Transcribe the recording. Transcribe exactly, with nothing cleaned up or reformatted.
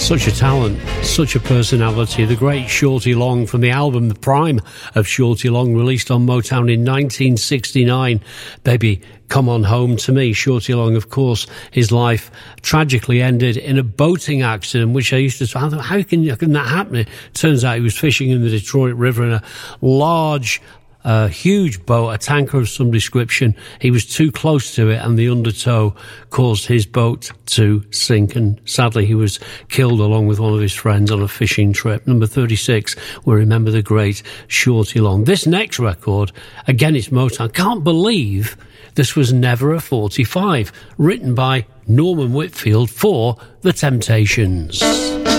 Such a talent, such a personality. The great Shorty Long from the album The Prime of Shorty Long, released on Motown in nineteen sixty-nine. Baby, Come On Home to Me. Shorty Long, of course, his life tragically ended in a boating accident, which I used to say, how can, how can that happen? It turns out he was fishing in the Detroit River in a large A huge boat, a tanker of some description. He was too close to it, and the undertow caused his boat to sink, and sadly he was killed along with one of his friends on a fishing trip. Number thirty-six, we remember the great Shorty Long. This next record, again, it's Motown. Can't believe this was never a forty-five, written by Norman Whitfield for The Temptations.